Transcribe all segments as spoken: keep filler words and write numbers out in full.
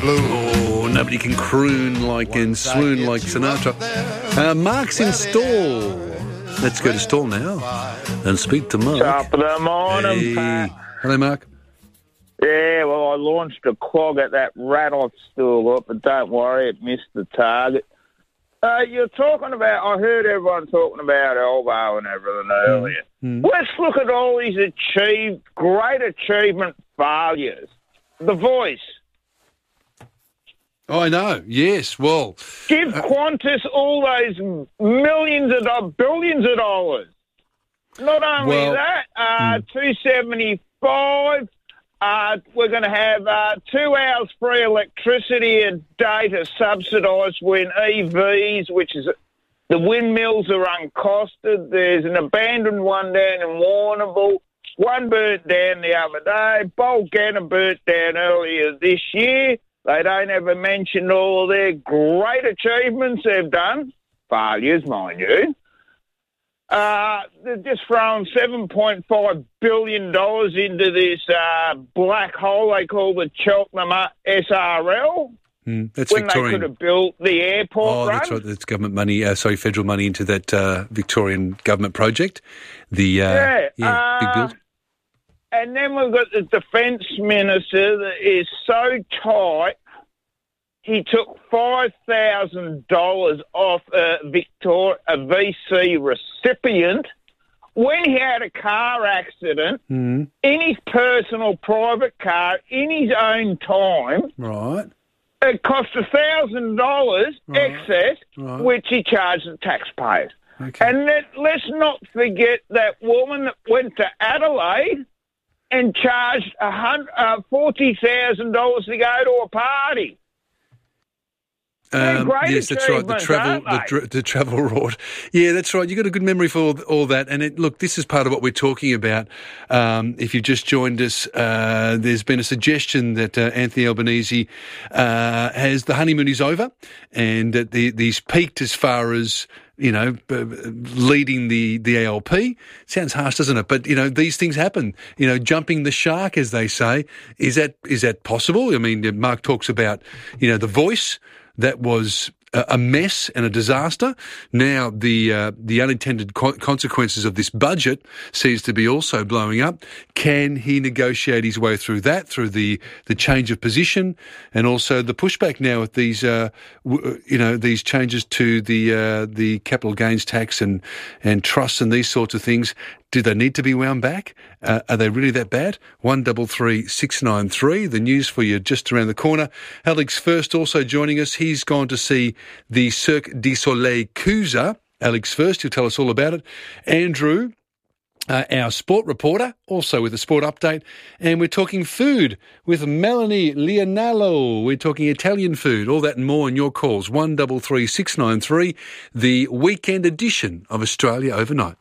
blue. Oh, nobody can croon like and swoon like Sinatra. Uh, Mark's in Stall. Let's go to Stall now and speak to Mark. Top of the morning, Hey. Pat. Hello, Mark. Yeah, well, I launched a clog at that rat I've still up, but don't worry, it missed the target. Uh, you're talking about, I heard everyone talking about Elbow and everything earlier. Mm. Let's look at all these achieved, great achievement failures. The Voice. Oh, I know. Yes, well. Give uh, Qantas all those millions of dollars, billions of dollars. Not only Well, that, uh, mm. two seventy-five. Uh, we're going to have uh, two hours free electricity a day to subsidise when E Vs, which is the windmills are uncosted. There's an abandoned one down in Warrnambool. One burnt down the other day. Bolganna burnt down earlier this year. They don't ever mention all their great achievements they've done. Failures, mind you. Uh, they're just throwing seven point five billion dollars into this uh, black hole they call the Cheltenham S R L. Mm, that's when Victorian. they could have built the airport Oh, run. that's right. That's government money. Uh, sorry, federal money into that uh, Victorian government project. The uh, Yeah, yeah big uh, build. And then we've got the defence minister that is so tight, he took five thousand dollars off a, Victor- a V C recipient when he had a car accident Mm. in his personal private car in his own time. Right. It cost one thousand dollars Right. excess, Right. which he charged the taxpayers. Okay. And let, let's not forget that woman that went to Adelaide and charged a hundred, uh, forty thousand dollars to go to a party. Um, great yes, that's right. The achievements, travel, aren't the, they? dr- the travel rort. Yeah, that's right. You've got a good memory for all, all that. And it, look, this is part of what we're talking about. Um, if you've just joined us, uh, there's been a suggestion that uh, Anthony Albanese uh, has the honeymoon is over, and that the, he's peaked as far as, you know, b- b- leading the, the A L P. Sounds harsh, doesn't it? But, you know, these things happen. You know, jumping the shark, as they say. Is that is that possible? I mean, Mark talks about, you know, The Voice. That was a mess and a disaster. Now the uh, the unintended co- consequences of this budget seems to be also blowing up. Can he negotiate his way through that, through the, the change of position and also the pushback now with these uh, w- you know these changes to the uh, the capital gains tax and and trusts and these sorts of things? Do they need to be wound back? Uh, are they really that bad? One double three six nine three. The news for you just around the corner. Alex First also joining us. He's gone to see the Cirque du Soleil Cusa. Alex First, he'll tell us all about it. Andrew, uh, our sport reporter, also with a sport update. And we're talking food with Melanie Leonello. We're talking Italian food. All that and more in your calls. One double three six nine three. The weekend edition of Australia Overnight.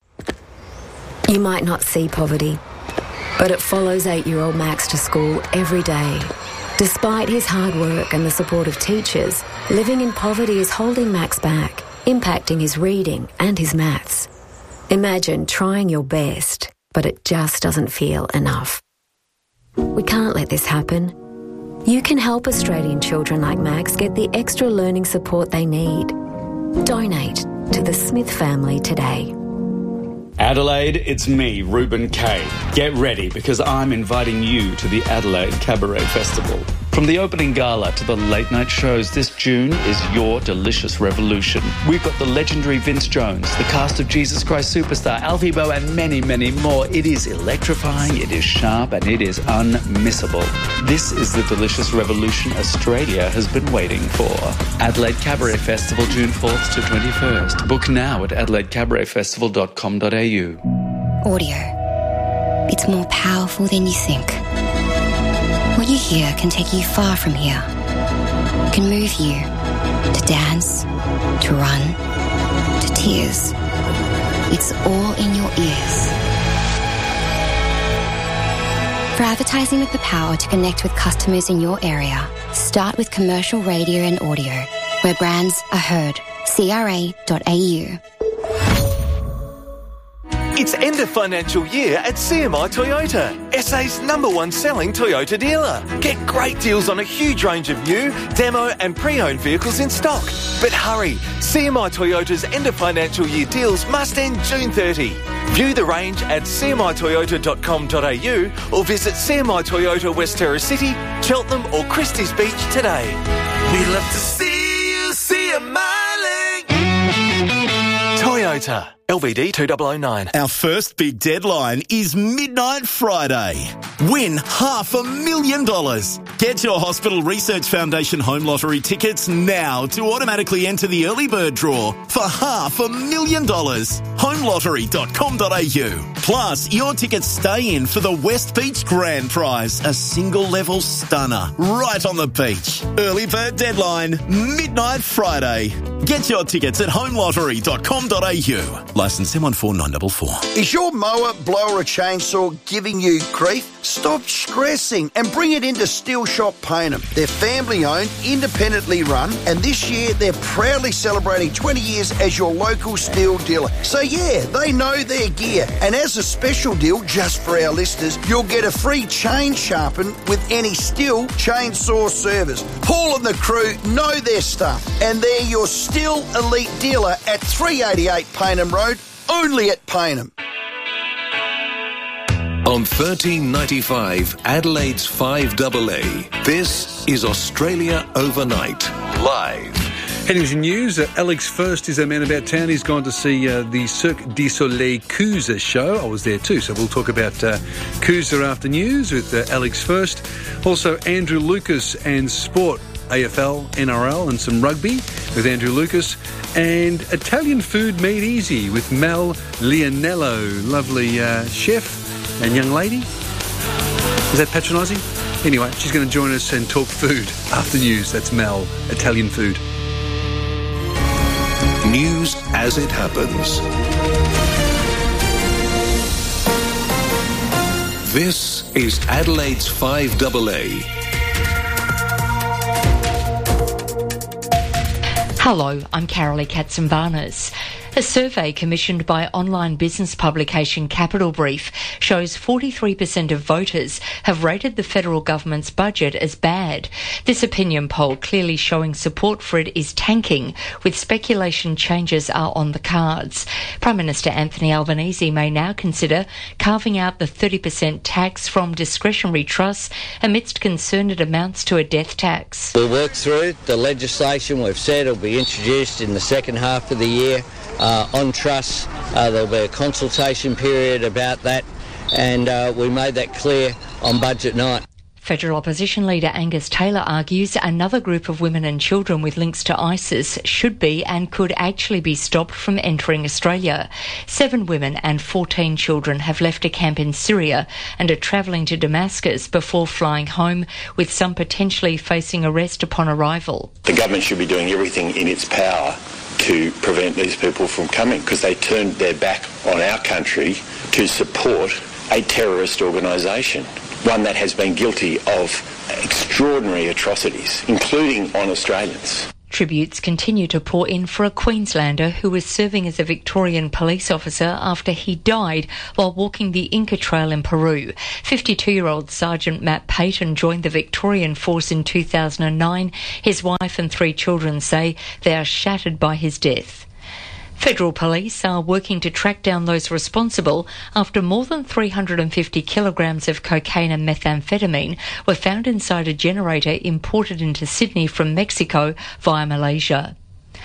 You might not see poverty, but it follows eight-year-old Max to school every day. Despite his hard work and the support of teachers, living in poverty is holding Max back, impacting his reading and his maths. Imagine trying your best, but it just doesn't feel enough. We can't let this happen. You can help Australian children like Max get the extra learning support they need. Donate to the Smith family today. Adelaide, it's me, Reuben Kay. Get ready because I'm inviting you to the Adelaide Cabaret Festival. From the opening gala to the late night shows, this June is your delicious revolution. We've got the legendary Vince Jones, the cast of Jesus Christ Superstar, Alfie Boe and many, many more. It is electrifying, it is sharp and it is unmissable. This is the delicious revolution Australia has been waiting for. Adelaide Cabaret Festival, June fourth to twenty-first. Book now at adelaide cabaret festival dot com dot a u. Audio. It's more powerful than you think. What you hear can take you far from here. It can move you to dance, to run, to tears. It's all in your ears. For advertising with the power to connect with customers in your area, start with commercial radio and audio, where brands are heard. C R A dot A U. It's end of financial year at C M I Toyota, S A's number one selling Toyota dealer. Get great deals on a huge range of new, demo and pre-owned vehicles in stock. But hurry, C M I Toyota's end of financial year deals must end June thirtieth. View the range at c m i toyota dot com dot a u or visit C M I Toyota West Terrace City, Cheltenham or Christie's Beach today. We love to see you see a miling. Toyota. L V D two thousand nine. Our first big deadline is Midnight Friday. Win half a million dollars. Get your Hospital Research Foundation Home Lottery tickets now to automatically enter the early bird draw for half a million dollars. home lottery dot com dot a u. Plus, your tickets stay in for the West Beach Grand Prize, a single level stunner right on the beach. Early bird deadline, Midnight Friday. Get your tickets at home lottery dot com dot a u. Licence M one four nine four four. Is your mower, blower or chainsaw giving you grief? Stop stressing and bring it into Steel Shop Payneham. They're family owned, independently run, and this year they're proudly celebrating twenty years as your local steel dealer. So yeah, they know their gear. And as a special deal, just for our listeners, you'll get a free chain sharpen with any Stihl chainsaw service. Paul and the crew know their stuff, and they're your Stihl Elite dealer at three eighty-eight Payneham Road, only at Payneham. On thirteen ninety-five, Adelaide's five A A, this is Australia Overnight, live. Heading to news, uh, Alex First is our man about town. He's gone to see uh, the Cirque du Soleil Coosa show. I was there too, so we'll talk about uh, Coosa after news with uh, Alex First. Also, Andrew Lucas and sport, A F L, N R L and some rugby with Andrew Lucas. And Italian food made easy with Mel Leonello, lovely uh, chef and young lady. Is that patronising? Anyway, she's going to join us and talk food after news. That's Mel, Italian food. News as it happens. This is Adelaide's five A A. Hello, I'm Carolee Katsimbanis. A survey commissioned by online business publication Capital Brief shows forty-three percent of voters have rated the federal government's budget as bad. This opinion poll clearly showing support for it is tanking, with speculation changes are on the cards. Prime Minister Anthony Albanese may now consider carving out the thirty percent tax from discretionary trusts amidst concern it amounts to a death tax. We'll work through the legislation. We've said it'll be introduced in the second half of the year. Uh, on trusts, uh, there'll be a consultation period about that, and uh, we made that clear on budget night. Federal opposition leader Angus Taylor argues another group of women and children with links to ISIS should be and could actually be stopped from entering Australia. Seven women and fourteen children have left a camp in Syria and are travelling to Damascus before flying home, with some potentially facing arrest upon arrival. The government should be doing everything in its power to prevent these people from coming, because they turned their back on our country to support a terrorist organisation, one that has been guilty of extraordinary atrocities, including on Australians. Tributes continue to pour in for a Queenslander who was serving as a Victorian police officer after he died while walking the Inca Trail in Peru. fifty-two-year-old Sergeant Matt Payton joined the Victorian Force in two thousand nine. His wife and three children say they are shattered by his death. Federal police are working to track down those responsible after more than three hundred fifty kilograms of cocaine and methamphetamine were found inside a generator imported into Sydney from Mexico via Malaysia.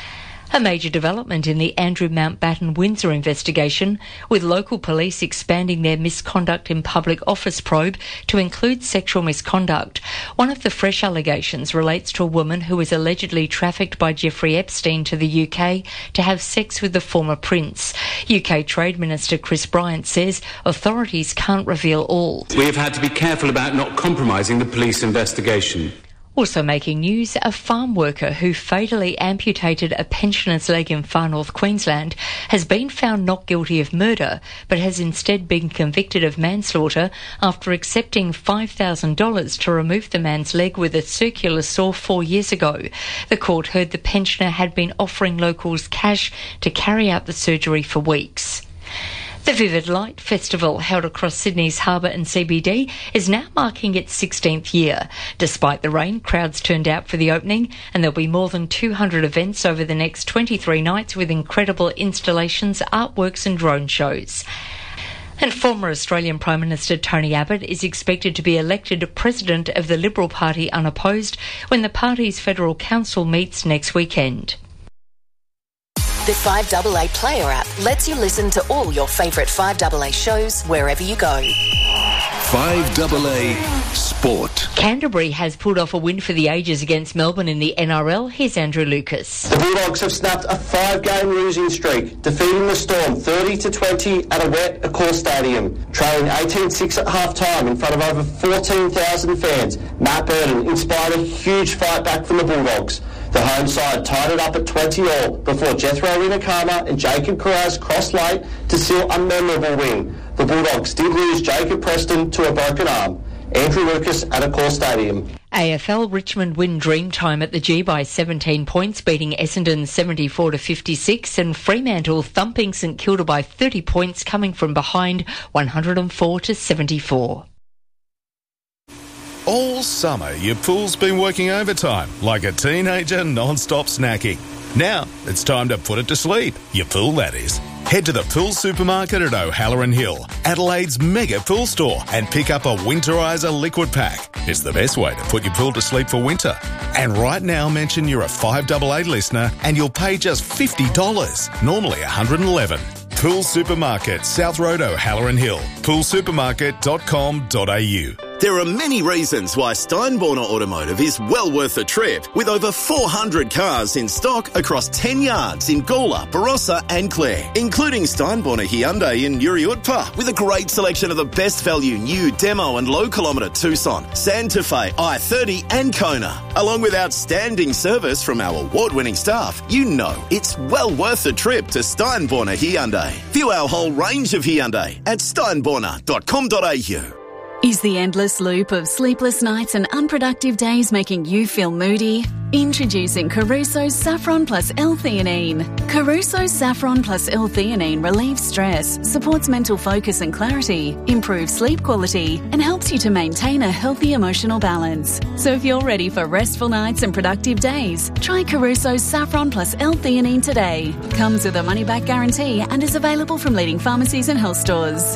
A major development in the Andrew Mountbatten Windsor investigation, with local police expanding their misconduct in public office probe to include sexual misconduct. One of the fresh allegations relates to a woman who was allegedly trafficked by Jeffrey Epstein to the U K to have sex with the former prince. U K Trade Minister Chris Bryant says authorities can't reveal all. We have had to be careful about not compromising the police investigation. Also making news, a farm worker who fatally amputated a pensioner's leg in far north Queensland has been found not guilty of murder, but has instead been convicted of manslaughter after accepting five thousand dollars to remove the man's leg with a circular saw four years ago. The court heard the pensioner had been offering locals cash to carry out the surgery for weeks. The Vivid Light Festival, held across Sydney's Harbour and C B D, is now marking its sixteenth year. Despite the rain, crowds turned out for the opening, and there'll be more than two hundred events over the next twenty-three nights with incredible installations, artworks and drone shows. And former Australian Prime Minister Tony Abbott is expected to be elected President of the Liberal Party unopposed when the party's federal council meets next weekend. The five A A Player app lets you listen to all your favourite five A A shows wherever you go. five A A Sport. Canterbury has pulled off a win for the ages against Melbourne in the N R L. Here's Andrew Lucas. The Bulldogs have snapped a five-game losing streak, defeating the Storm thirty to twenty at a wet Accor Stadium. Trailing eighteen six at half-time in front of over fourteen thousand fans, Matt Burton inspired a huge fight back from the Bulldogs. The home side tied it up at twenty all before Jethro Rinakama and Jacob Carraz crossed late to seal a memorable win. The Bulldogs did lose Jacob Preston to a broken arm. Andrew Lucas at Accor Stadium. A F L Richmond win Dreamtime at the G by seventeen points, beating Essendon seventy-four to fifty-six, and Fremantle thumping St Kilda by thirty points, coming from behind one hundred four to seventy-four. All summer, your pool's been working overtime, like a teenager non-stop snacking. Now, it's time to put it to sleep. Your pool, that is. Head to the Pool Supermarket at O'Halloran Hill, Adelaide's mega pool store, and pick up a Winterizer liquid pack. It's the best way to put your pool to sleep for winter. And right now, mention you're a five A A listener and you'll pay just fifty dollars, normally one hundred eleven dollars. Pool Supermarket, South Road, O'Halloran Hill, pool supermarket dot com dot a u. There are many reasons why Steinborner Automotive is well worth a trip, with over four hundred cars in stock across ten yards in Gawler, Barossa and Clare, including Steinborner Hyundai in Uriutpa, with a great selection of the best value new demo and low kilometre Tucson, Santa Fe, I thirty and Kona. Along with outstanding service from our award-winning staff, you know it's well worth a trip to Steinborner Hyundai. View our whole range of Hyundai at steinborner dot com dot a u. Is the endless loop of sleepless nights and unproductive days making you feel moody? Introducing Caruso's Saffron Plus L-Theanine. Caruso's Saffron Plus L-Theanine relieves stress, supports mental focus and clarity, improves sleep quality, and helps you to maintain a healthy emotional balance. So if you're ready for restful nights and productive days, try Caruso's Saffron Plus L-Theanine today. Comes with a money-back guarantee and is available from leading pharmacies and health stores.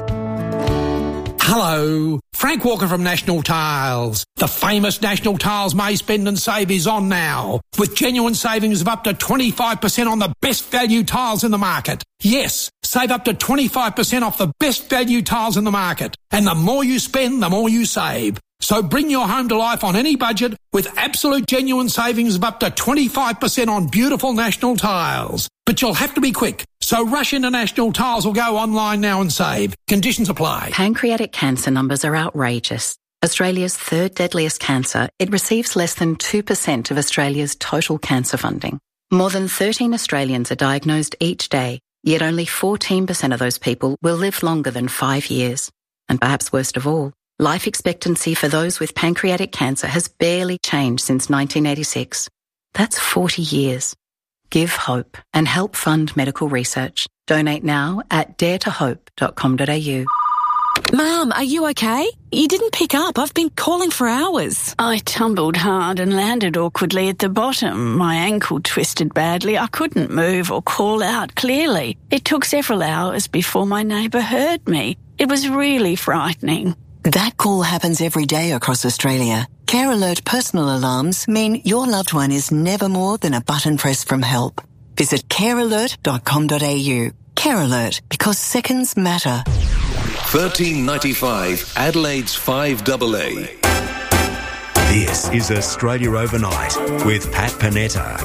Hello, Frank Walker from National Tiles. The famous National Tiles May Spend and Save is on now, with genuine savings of up to twenty-five percent on the best value tiles in the market. Yes, save up to twenty-five percent off the best value tiles in the market. And the more you spend, the more you save. So bring your home to life on any budget with absolute genuine savings of up to twenty-five percent on beautiful National Tiles. But you'll have to be quick. So rush into National Tiles or go online now and save. Conditions apply. Pancreatic cancer numbers are outrageous. Australia's third deadliest cancer, it receives less than two percent of Australia's total cancer funding. More than thirteen Australians are diagnosed each day, yet only fourteen percent of those people will live longer than five years. And perhaps worst of all, life expectancy for those with pancreatic cancer has barely changed since nineteen eighty-six. That's forty years. Give hope and help fund medical research. Donate now at dare to hope dot com dot a u. Mum, are you okay? You didn't pick up. I've been calling for hours. I tumbled hard and landed awkwardly at the bottom. My ankle twisted badly. I couldn't move or call out clearly. It took several hours before my neighbour heard me. It was really frightening. That call happens every day across Australia. Care Alert personal alarms mean your loved one is never more than a button press from help. Visit care alert dot com dot a u. Care Alert, because seconds matter. thirteen ninety-five Adelaide's five A A. This is Australia Overnight with Pat Panetta.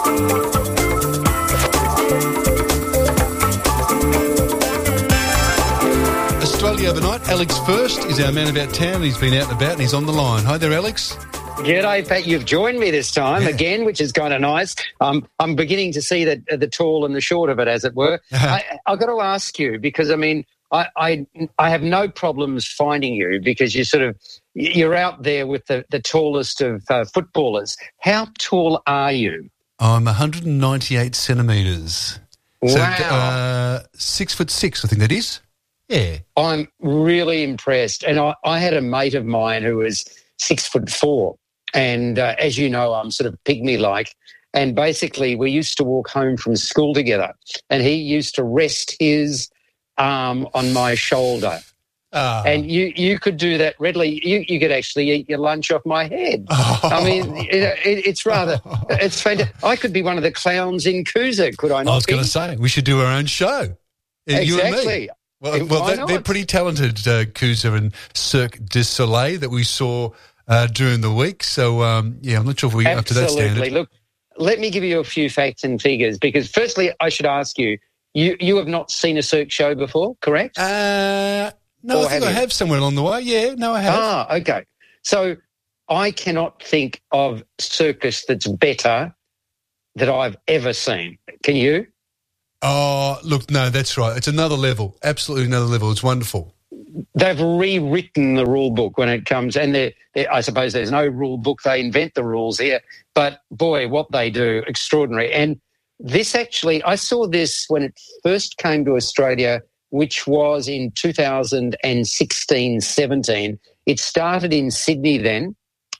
Australia Overnight. Alex First is our man about town. He's been out and about and he's on the line. Hi there, Alex. G'day, Pat. You've joined me this time again, which is kind of nice. Um, I'm beginning to see the, the tall and the short of it, as it were. I, I've got to ask you because, I mean, I, I I have no problems finding you because you sort of you're out there with the, the tallest of uh, footballers. How tall are you? I'm one hundred ninety-eight centimetres. Wow. So, uh, six foot six, I think that is. Yeah. I'm really impressed. And I, I had a mate of mine who was six foot four. And uh, as you know, I'm sort of pygmy-like. And basically we used to walk home from school together. And he used to rest his arm on my shoulder. Oh. And you, you could do that readily. You, you could actually eat your lunch off my head. Oh. I mean, it, it, it's rather, it's fantastic. I could be one of the clowns in Coosa, could I not I was be? going to say, we should do our own show. Exactly. You and me. Well, well they, they're pretty talented, uh, Coosa and Cirque du Soleil that we saw uh, during the week. So, um, yeah, I'm not sure if we're up to that standard. Absolutely. Look, let me give you a few facts and figures because firstly, I should ask you, you, you have not seen a Cirque show before, correct? Uh... No, or I think have I have somewhere along the way. Yeah, no, I have. Ah, okay. So I cannot think of circus that's better that I've ever seen. Can you? Oh, look, no, that's right. It's another level, absolutely another level. It's wonderful. They've rewritten the rule book when it comes, and they're, they're, I suppose there's no rule book. They invent the rules here. But, boy, what they do, extraordinary. And this actually, I saw this when it first came to Australia, which was in two thousand sixteen seventeen. It started in Sydney then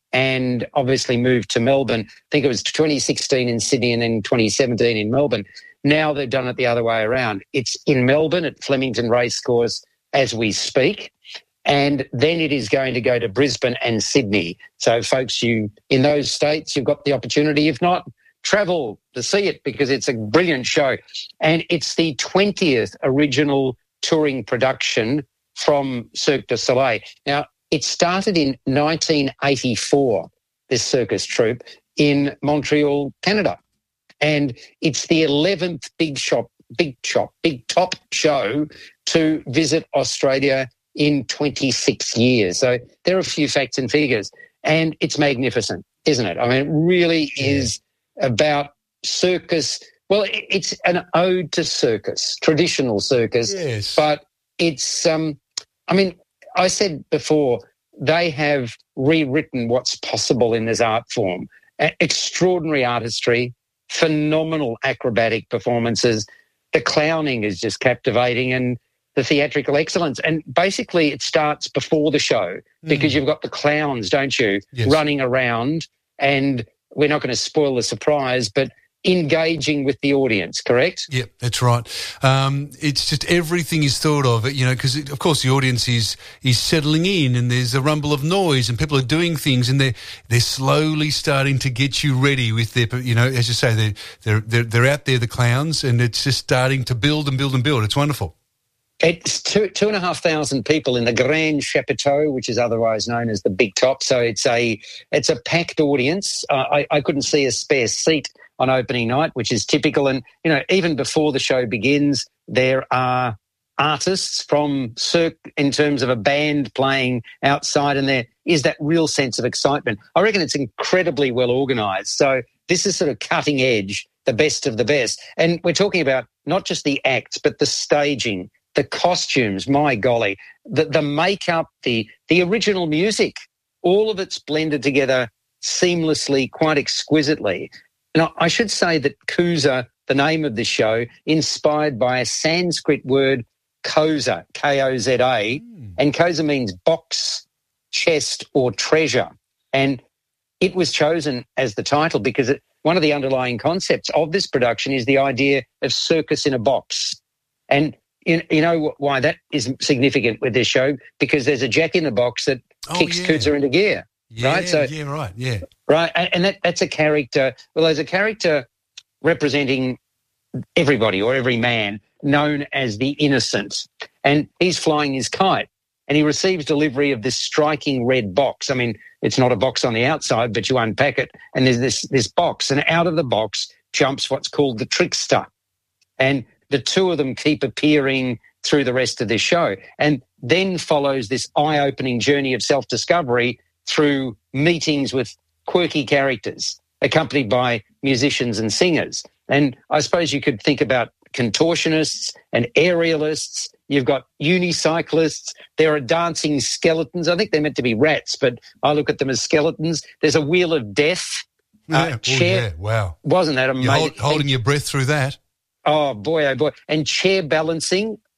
and obviously moved to Melbourne. I think it was twenty sixteen in Sydney and then twenty seventeen in Melbourne. Now they've done it the other way around. It's in Melbourne at Flemington Racecourse as we speak, and then it is going to go to Brisbane and Sydney. So, folks, you in those states, you've got the opportunity. If not, travel to see it because it's a brilliant show. And it's the twentieth original touring production from Cirque du Soleil. Now, it started in nineteen eighty-four, this circus troupe, in Montreal, Canada. And it's the eleventh big shop, big shop, big top show to visit Australia in twenty-six years. So there are a few facts and figures. And it's magnificent, isn't it? I mean, it really is about circus. Well, it's an ode to circus, traditional circus, yes. But it's, um, I mean, I said before, they have rewritten what's possible in this art form. A- extraordinary artistry, phenomenal acrobatic performances. The clowning is just captivating and the theatrical excellence. And basically it starts before the show because mm. you've got the clowns, don't you, yes. running around, and we're not going to spoil the surprise, but engaging with the audience, correct? Yep, that's right. Um, it's just everything is thought of, you know, because of course the audience is is settling in, and there's a rumble of noise, and people are doing things, and they're they're slowly starting to get you ready with their, you know, as you say, they're they're they're, they're out there, the clowns, and it's just starting to build and build and build. It's wonderful. It's two two and a half thousand people in the Grand Chapiteau, which is otherwise known as the Big Top. So it's a it's a packed audience. Uh, I, I couldn't see a spare seat on opening night, which is typical. And you know, even before the show begins, there are artists from Cirque in terms of a band playing outside, and there is that real sense of excitement. I reckon it's incredibly well organised. So this is sort of cutting edge, the best of the best. And we're talking about not just the acts, but the staging, the costumes, my golly, the, the makeup, the the original music, all of it's blended together seamlessly, quite exquisitely. And I should say that Coosa, the name of the show, inspired by a Sanskrit word, koza, K O Z A, mm. and koza means box, chest, or treasure. And it was chosen as the title because it, one of the underlying concepts of this production is the idea of circus in a box. And you, you know why that is significant with this show? Because there's a jack in the box that oh, kicks yeah. Coosa into gear. Yeah, right? So, yeah, right, yeah. Right, and that, that's a character, well, there's a character representing everybody or every man known as the Innocent, and he's flying his kite, and he receives delivery of this striking red box. I mean, it's not a box on the outside, but you unpack it, and there's this, this box, and out of the box jumps what's called the trickster, and the two of them keep appearing through the rest of this show, and then follows this eye-opening journey of self-discovery through meetings with quirky characters accompanied by musicians and singers. And I suppose you could think about contortionists and aerialists. You've got unicyclists. There are dancing skeletons. I think they're meant to be rats, but I look at them as skeletons. There's a wheel of death. Yeah. Uh, chair. Oh, yeah. Wow. Wasn't that amazing? You're hold, holding your breath through that. Oh, boy, oh, boy. And chair balancing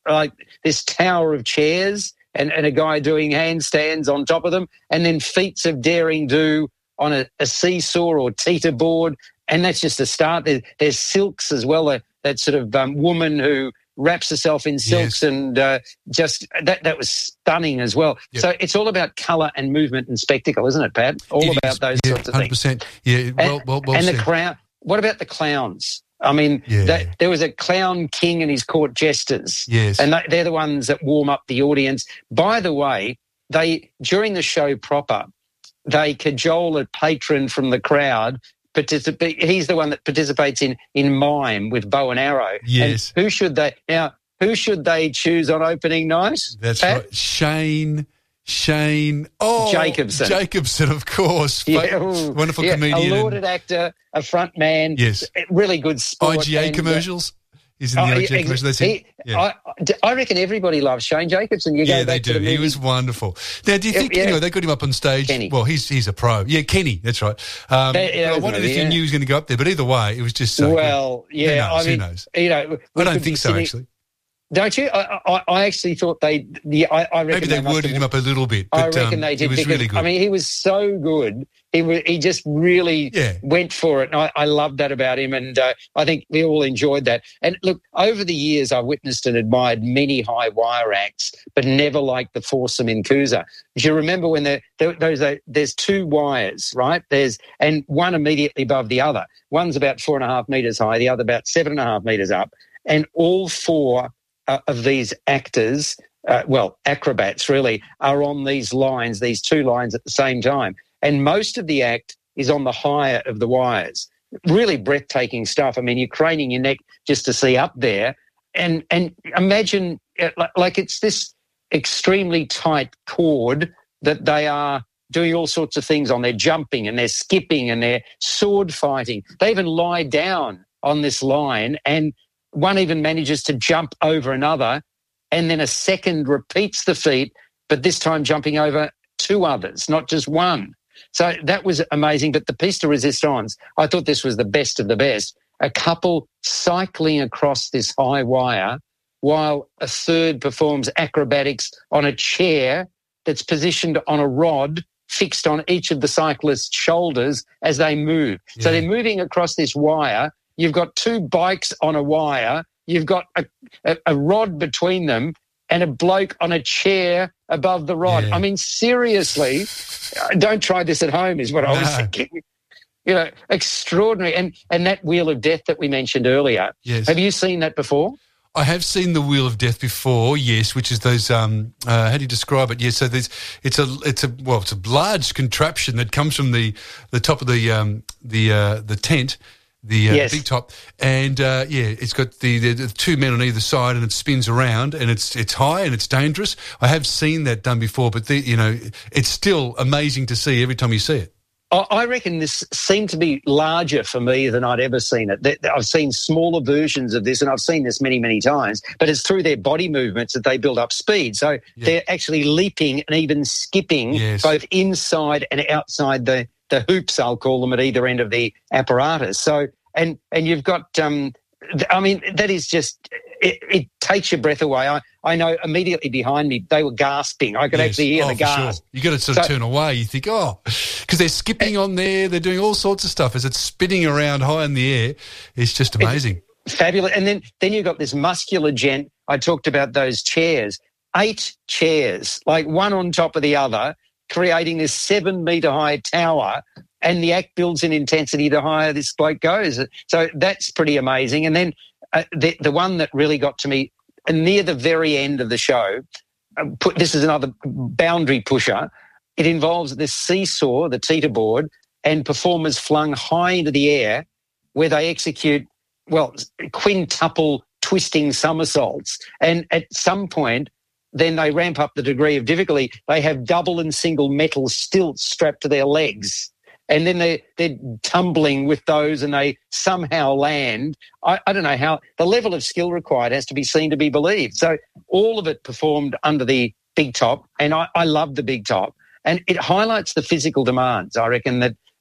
like this tower of chairs and, and a guy doing handstands on top of them, and then feats of daring do on a, a seesaw or teeter board. And that's just a start. There, there's silks as well, uh, that sort of um, woman who wraps herself in silks, yes. and uh, just that that was stunning as well. Yep. So it's all about colour and movement and spectacle, isn't it, Pat? All it about is. those yeah, sorts of one hundred percent. things. Yeah, well, well, well And said. the crown. What about the clowns? I mean, yeah. that, there was a clown king and his court jesters. Yes. And they, they're the ones that warm up the audience. By the way, they during the show proper, they cajole a patron from the crowd. Participate. He's the one that participates in, in mime with bow and arrow. Yes. And who should they now? Who should they choose on opening night? That's Pat? right. Shane. Shane. Oh, Jacobson. Jacobson, of course. Yeah, wonderful yeah, comedian. A lauded actor, a front man. Yes. Really good sport. I G A and, commercials. He's in the oh, I G A he, commercials. That's he, it. Yeah. I, I reckon everybody loves Shane Jacobson. You go yeah, back they do. To the he movie. was wonderful. Now, do you think, Yeah, yeah. you know, they got him up on stage? Kenny. Well, he's he's a pro. Yeah, Kenny, that's right. Um, That- yeah, but I that was wondered movie, if you yeah. knew he was going to go up there, but either way, it was just so Well, good. yeah, Who knows? I mean, Who knows? you know, we I don't could think be so, sitting- actually. Don't you? I, I, I actually thought they. Yeah, I, I reckon Maybe they must worded have- him up a little bit, I but reckon um, they did. it was because, really good. I mean, he was so good. He was, he just really Yeah. went for it, and I, I loved that about him. And uh, I think we all enjoyed that. And look, over the years, I've witnessed and admired many high wire acts, but never like the foursome in Coosa. Do you remember when there, there, there's a, there's two wires, right? There's and one immediately above the other. One's about four and a half metres high, the other about seven and a half metres up, and all four uh, of these actors. Uh, well, acrobats really, are on these lines, these two lines at the same time. And most of the act is on the higher of the wires. Really breathtaking stuff. I mean, you're craning your neck just to see up there. And and imagine, uh, like, like it's this extremely tight cord that they are doing all sorts of things on. They're jumping and they're skipping and they're sword fighting. They even lie down on this line, and one even manages to jump over another, and then a second repeats the feat, but this time jumping over two others, not just one. So that was amazing. But the piece de resistance, I thought this was the best of the best. A couple cycling across this high wire while a third performs acrobatics on a chair that's positioned on a rod fixed on each of the cyclists' shoulders as they move. Yeah. So they're moving across this wire. You've got two bikes on a wire. You've got a, a, a rod between them and a bloke on a chair above the rod. Yeah. I mean, seriously, don't try this at home is what I was No. thinking. You know, extraordinary. And and that Wheel of Death that we mentioned earlier, Yes. have you seen that before? I have seen the Wheel of Death before, yes, which is those. Um, uh, how do you describe it? Yes, so there's it's a it's a well, it's a large contraption that comes from the the top of the um, the uh, the tent. The uh, Yes. big top, and uh, yeah, it's got the, the, the two men on either side, and it spins around, and it's it's high and it's dangerous. I have seen that done before, but the, you know, it's still amazing to see every time you see it. I I reckon this seemed to be larger for me than I'd ever seen it. That- I've seen smaller versions of this, and I've seen this many, many times, but it's through their body movements that they build up speed. So Yeah. they're actually leaping and even skipping Yes. both inside and outside the, the hoops, I'll call them, at either end of the apparatus. So, and and you've got, um, th- I mean, that is just, it, it takes your breath away. I, I know immediately behind me, they were gasping. I could Yes. actually hear oh, the for gasp. Sure. You got to sort of So- turn away. You think, oh, because they're skipping on there, they're doing all sorts of stuff as it's spinning around high in the air. It's just amazing. Fabulous. And then, then you've got this muscular gent. I talked about those chairs, eight chairs, like one on top of the other, creating this seven metre high tower. And the act builds in intensity the higher this bloke goes. So that's pretty amazing. And then uh, the, the one that really got to me uh, near the very end of the show, uh, put, this is another boundary pusher. It involves this seesaw, the teeter board, and performers flung high into the air where they execute, well, quintuple twisting somersaults. And at some point, then they ramp up the degree of difficulty. They have double and single metal stilts strapped to their legs. And then they, they're tumbling with those and they somehow land. I, I don't know how. The level of skill required has to be seen to be believed. So all of it performed under the big top, and I, I love the big top. And it highlights the physical demands, I reckon, that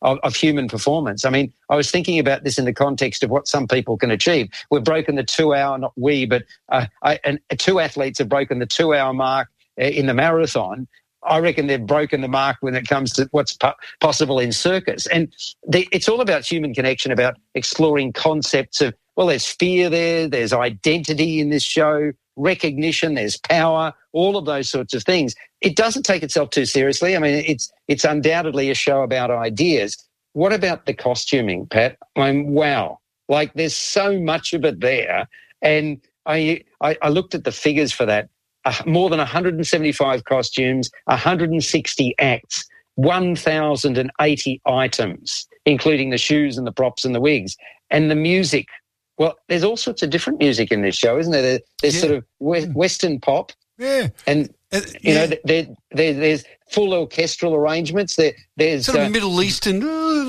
of, of human performance. I mean, I was thinking about this in the context of what some people can achieve. We've broken the two-hour, not we, but uh, I, and two athletes have broken the two-hour mark in the marathon. I reckon they've broken the mark when it comes to what's po- possible in circus. And they, it's all about human connection, about exploring concepts of, well, there's fear there, there's identity in this show, recognition, there's power, all of those sorts of things. It doesn't take itself too seriously. I mean, it's it's undoubtedly a show about ideas. What about the costuming, Pat? I mean, wow. Like, there's so much of it there. And I I, I looked at the figures for that. Uh, more than one hundred seventy-five costumes, one hundred sixty acts, one thousand eighty items, including the shoes and the props and the wigs. And the music, well, there's all sorts of different music in this show, isn't there? there there's yeah. sort of we- Western pop. Yeah. And, uh, you yeah. know, there, there, there's full orchestral arrangements. There, there's Sort of uh, Middle Eastern...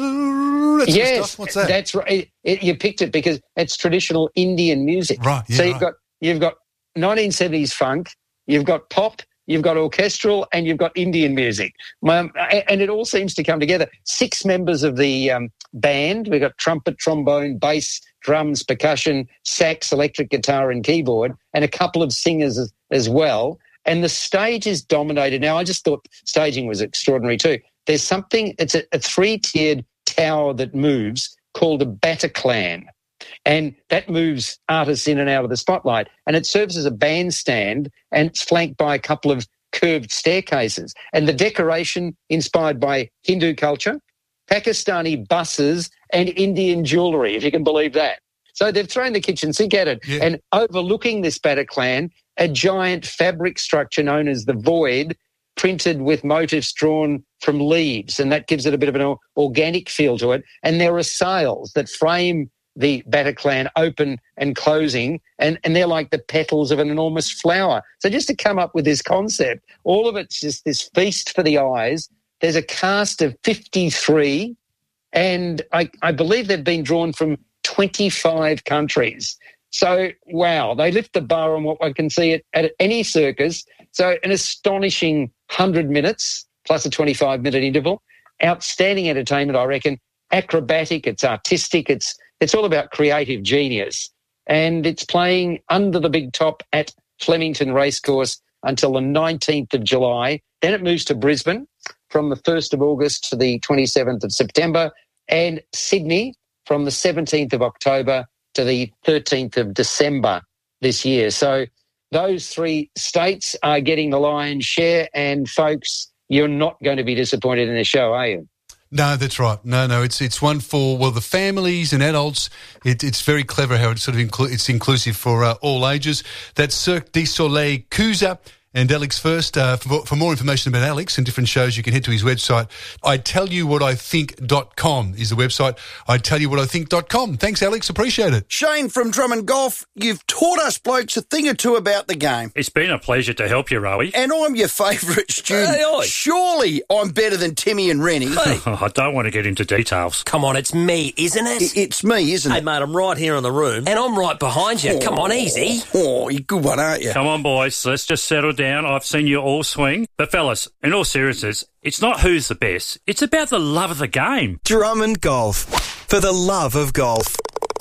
Uh, yes, stuff. What's that? That's right. It, it, you picked it because it's traditional Indian music. Right, yeah, So you've right. got you've got nineteen seventies funk, you've got pop, you've got orchestral, and you've got Indian music. Um, and it all seems to come together. Six members of the um, band. We've got trumpet, trombone, bass, drums, percussion, sax, electric guitar, and keyboard, and a couple of singers as, as well. And the stage is dominated. Now, I just thought staging was extraordinary too. There's something, it's a, a three-tiered tower that moves called a Bataclan. And that moves artists in and out of the spotlight. And it serves as a bandstand, and it's flanked by a couple of curved staircases. And the decoration inspired by Hindu culture, Pakistani buses, and Indian jewellery, if you can believe that. So they've thrown the kitchen sink at it. Yeah. And overlooking this Bataclan, a giant fabric structure known as the Void, printed with motifs drawn from leaves, and that gives it a bit of an organic feel to it. And there are sails that frame the Bataclan open and closing, and, and they're like the petals of an enormous flower. So just to come up with this concept, all of it's just this feast for the eyes. There's a cast of fifty-three, and I, I believe they've been drawn from twenty-five countries. So, wow, they lift the bar on what I can see at, at any circus. So an astonishing one hundred minutes plus a twenty-five minute interval. Outstanding entertainment, I reckon. Acrobatic, it's artistic, it's it's all about creative genius. And it's playing under the big top at Flemington Racecourse until the nineteenth of July. Then it moves to Brisbane from the first of August to the twenty-seventh of September, and Sydney from the seventeenth of October to the thirteenth of December this year. So those three states are getting the lion's share, and folks, you're not going to be disappointed in the show, are you? No, that's right. No, no, it's it's one for, well, the families and adults. It, it's very clever how it's sort of inclu- it's inclusive for uh, all ages. That's Cirque du Soleil Cusa. And Alex first, uh, for, for more information about Alex and different shows, you can head to his website. I tell you what I think dot com is the website. I tell you what I think dot com. Thanks, Alex. Appreciate it. Shane from Drummond Golf, you've taught us blokes a thing or two about the game. It's been a pleasure to help you, Rowie. And I'm your favourite student. Hey, oi. Surely I'm better than Timmy and Rennie. Hey. Oh, I don't want to get into details. Come on, it's me, isn't it? I- it's me, isn't hey, it? Hey, mate, I'm right here in the room, and I'm right behind you. Oh. Come on, easy. Oh, you're a good one, aren't you? Come on, boys. Let's just settle down. I've seen you all swing. But, fellas, in all seriousness, it's not who's the best. It's about the love of the game. Drummond Golf. For the love of golf.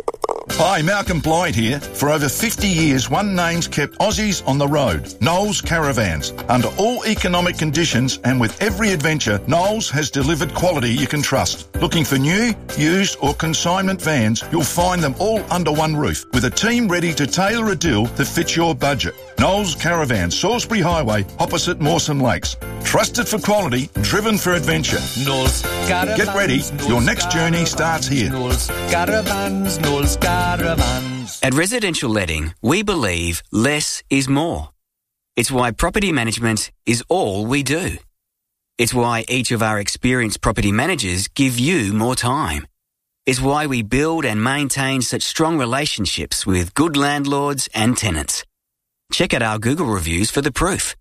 Hi, Malcolm Blyde here. For over fifty years, one name's kept Aussies on the road. Knowles Caravans. Under all economic conditions and with every adventure, Knowles has delivered quality you can trust. Looking for new, used or consignment vans, you'll find them all under one roof with a team ready to tailor a deal that fits your budget. Knowles Caravans, Salisbury Highway, opposite Mawson Lakes. Trusted for quality, driven for adventure. Knowles Caravans. Get ready. Knowles Your next journey Caravans, starts here. Knowles Caravans. Knowles Caravans. At Residential Letting, we believe less is more. It's why property management is all we do. It's why each of our experienced property managers give you more time. It's why we build and maintain such strong relationships with good landlords and tenants. Check out our Google reviews for the proof.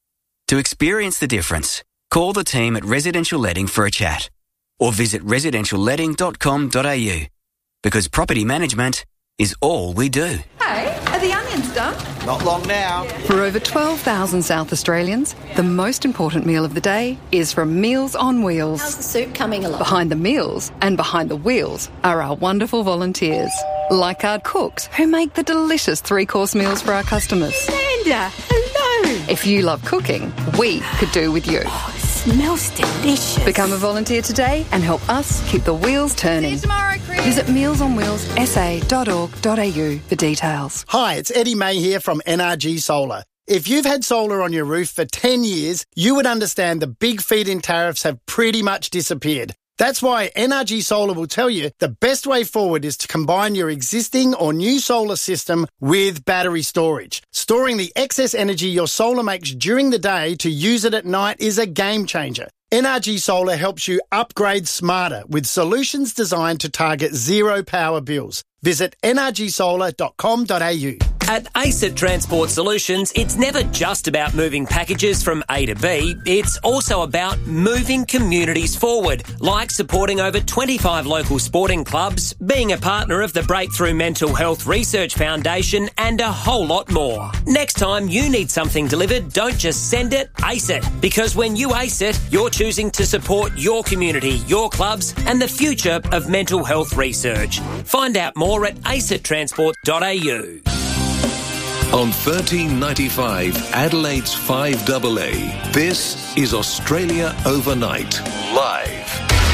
To experience the difference, call the team at Residential Letting for a chat or visit residential letting dot com dot a u because property management is all we do. Hey, are Are the onions done? Not long now. For over twelve thousand South Australians, the most important meal of the day is from Meals on Wheels. How's the soup coming along? Behind the meals and behind the wheels are our wonderful volunteers, like our cooks who make the delicious three-course meals for our customers. Amanda, hello. If you love cooking, we could do with you. Oh, it smells delicious. Become a volunteer today and help us keep the wheels turning. See you tomorrow, Chris. Visit meals on wheels s a dot org dot a u for details. Hi, it's Eddie May here from N R G Solar. If you've had solar on your roof for ten years, you would understand the big feed-in tariffs have pretty much disappeared. That's why N R G Solar will tell you the best way forward is to combine your existing or new solar system with battery storage. Storing the excess energy your solar makes during the day to use it at night is a game changer. N R G Solar helps you upgrade smarter with solutions designed to target zero power bills. Visit n r g solar dot com dot a u. At ACET Transport Solutions, it's never just about moving packages from A to B. It's also about moving communities forward, like supporting over twenty-five local sporting clubs, being a partner of the Breakthrough Mental Health Research Foundation, and a whole lot more. Next time you need something delivered, don't just send it, ace it. Because when you ace it, you're choosing to support your community, your clubs, and the future of mental health research. Find out more at acet transport dot a u. On thirteen ninety-five, Adelaide's five A A, this is Australia Overnight, live.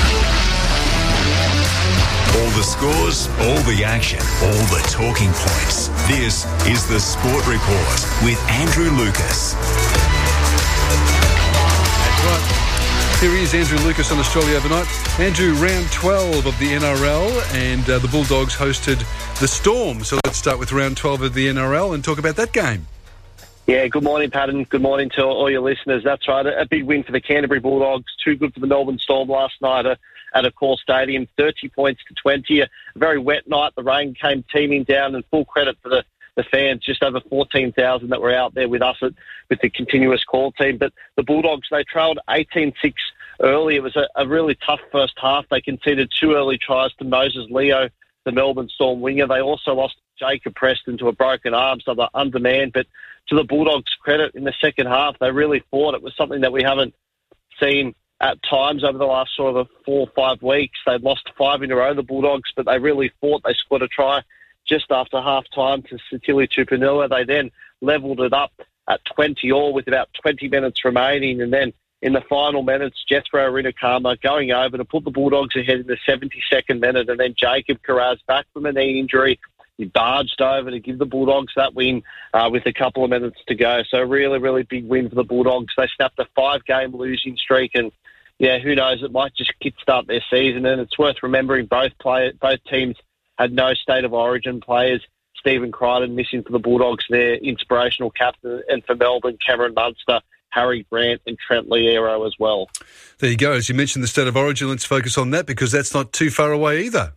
All the scores, all the action, all the talking points. This is the Sport Report with Andrew Lucas. That's right. Here is Andrew Lucas on Australia Overnight. Andrew, round twelve of the N R L, and uh, the Bulldogs hosted the Storm. So let's start with round twelve of the N R L and talk about that game. Yeah, good morning, Pat, and good morning to all your listeners. That's right, a big win for the Canterbury Bulldogs. Too good for the Melbourne Storm last night at a Accor Stadium, thirty points to twenty. A very wet night. The rain came teeming down, and full credit for the, the fans, just over fourteen thousand that were out there with us at, with the continuous call team. But the Bulldogs, they trailed eighteen six early. It was a, a really tough first half. They conceded two early tries to Moses Leo, the Melbourne Storm winger. They also lost Jacob Preston to a broken arm, so they're undermanned. But to the Bulldogs' credit, in the second half, they really fought. It was something that we haven't seen at times over the last sort of four or five weeks. They'd lost five in a row, the Bulldogs, but they really fought. They scored a try just after half-time to Sitili Tupanua. They then levelled it up at twenty all with about twenty minutes remaining, and then in the final minutes, Jethro Rinakama going over to put the Bulldogs ahead in the seventy-second minute, and then Jacob Carraz, back from a knee injury, he barged over to give the Bulldogs that win uh, with a couple of minutes to go. So really, really big win for the Bulldogs. They snapped a five-game losing streak, and yeah, who knows, it might just kickstart their season. And it's worth remembering both play, both teams had no State of Origin players. Stephen Crichton missing for the Bulldogs, their inspirational captain, and for Melbourne, Cameron Munster, Harry Grant and Trent Liero as well. There you go. As you mentioned the State of Origin, let's focus on that because that's not too far away either.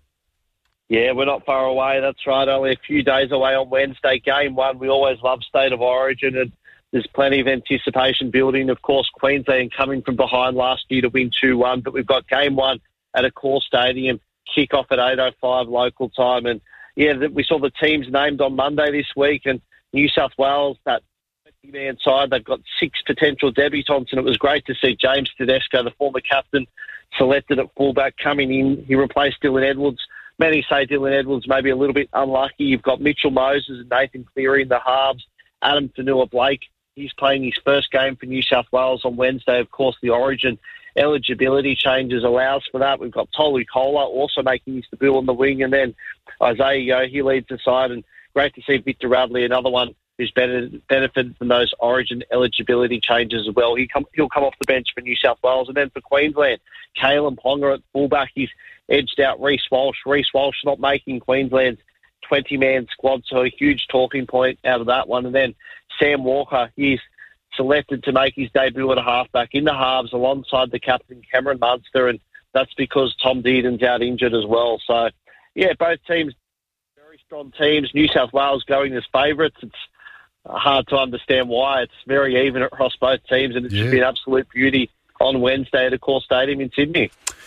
Yeah, we're not far away. That's right. Only a few days away on Wednesday. Game one, we always love State of Origin, and there's plenty of anticipation building. Of course, Queensland coming from behind last year to win two one, but we've got game one at Accor Stadium, kick off at eight oh five local time. And yeah, we saw the teams named on Monday this week, and New South Wales, that man side, they've got six potential debutants, and it was great to see James Tedesco, the former captain, selected at fullback, coming in. He replaced Dylan Edwards. Many say Dylan Edwards may be a little bit unlucky. You've got Mitchell Moses and Nathan Cleary in the halves. Adam Fanua-Blake, he's playing his first game for New South Wales on Wednesday. Of course, the Origin eligibility changes allows for that. We've got Tolu Kola also making his debut on the wing, and then Isaiah Yeo, he leads the side, and great to see Victor Radley, another one who's benefited from those Origin eligibility changes as well. He come, he'll come off the bench for New South Wales. And then for Queensland, Kalen Ponga at fullback, he's edged out Reece Walsh. Reece Walsh not making Queensland's twenty-man squad, so a huge talking point out of that one. And then Sam Walker, he's selected to make his debut at a halfback in the halves alongside the captain Cameron Munster, and that's because Tom Dearden's out injured as well. So, yeah, both teams, very strong teams. New South Wales going as favourites. It's hard to understand why. It's very even across both teams, and it yeah. should be an absolute beauty on Wednesday at Accor Stadium in Sydney.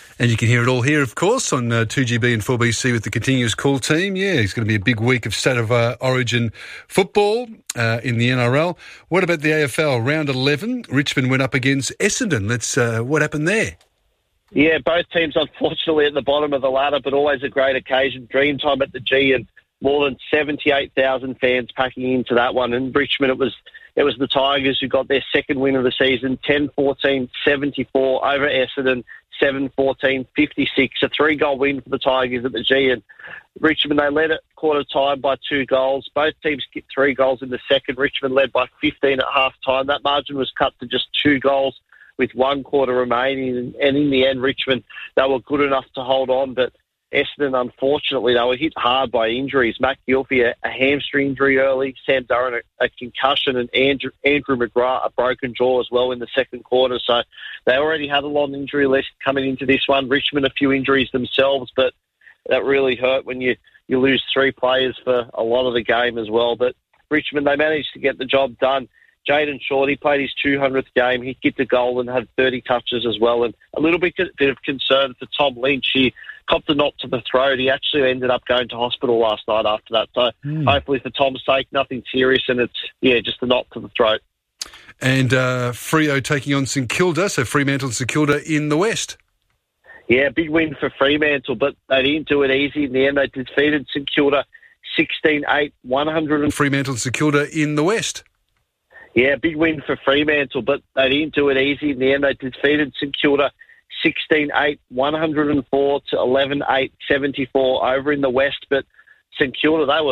And you can hear it all here, of course, on uh, two G B and four B C with the Continuous Call team. Yeah, it's going to be a big week of State of uh, Origin football uh, in the N R L. What about the A F L? Round eleven, Richmond went up against Essendon. Let's. Uh, what happened there? Yeah, both teams unfortunately at the bottom of the ladder, but always a great occasion. Dream time at the G, and more than seventy-eight thousand fans packing into that one. And Richmond, it was it was the Tigers who got their second win of the season, ten fourteen seventy-four over Essendon, seven fourteen fifty-six, a three-goal win for the Tigers at the G. And Richmond, they led at quarter time by two goals. Both teams kicked three goals in the second. Richmond led by fifteen at half time. That margin was cut to just two goals with one quarter remaining. And in the end, Richmond, they were good enough to hold on. But Essendon, unfortunately, they were hit hard by injuries. Matt Gilfie, a, a hamstring injury early. Sam Durran, a, a concussion. And Andrew, Andrew McGrath, a broken jaw as well in the second quarter. So they already had a long injury list coming into this one. Richmond, a few injuries themselves, but that really hurt when you, you lose three players for a lot of the game as well. But Richmond, they managed to get the job done. Jayden Shorty played his two hundredth game. He kicked a goal and had thirty touches as well. And a little bit, bit of concern for Tom Lynch. He copped a knot to the throat. He actually ended up going to hospital last night after that. So mm. hopefully for Tom's sake, nothing serious. And it's, yeah, just a knot to the throat. And uh, Freo taking on St Kilda. So Fremantle and St Kilda in the West. Yeah, big win for Fremantle, but they didn't do it easy. In the end, they defeated St Kilda sixteen eight, one hundred. Fremantle and St Kilda in the West. Yeah, big win for Fremantle, but they didn't do it easy. In the end, they defeated St Kilda sixteen eight, one hundred four to eleven eight, seventy-four over in the West. But St Kilda, they were